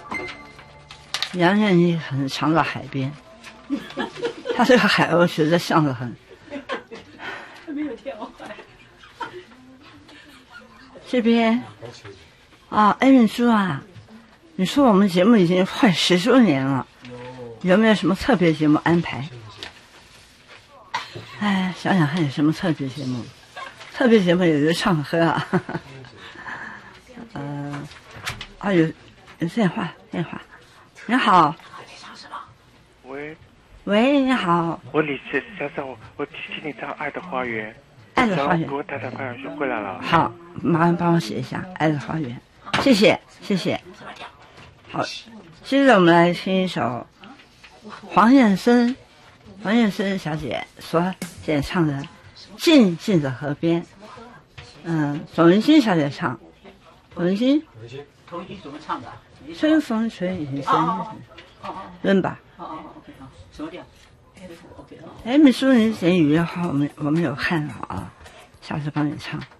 杨振宁很常到海边，他这个海鸥学得像得很。 没有跳。 这边啊，艾润珠啊，你说我们节目已经快10周年了，有没有什么特别节目安排？哎，想想看有什么特别节目？特别节目也就唱歌啊。有电话。你好。 喂， 你好。 我李先生，我请你唱《爱的花园》。 爱的花园。 给我太太快点就回来了。 好，麻烦帮我写一下《爱的花园》，谢谢。好，接着我们来听一首黄燕生小姐所演唱的《静静的河边》。董文欣小姐唱。董文欣怎么唱的？ 春风吹雨声。润吧。 OK 好，什么调 ？OK 哎，秘书，你写语乐号我们有看了啊，下次帮你唱。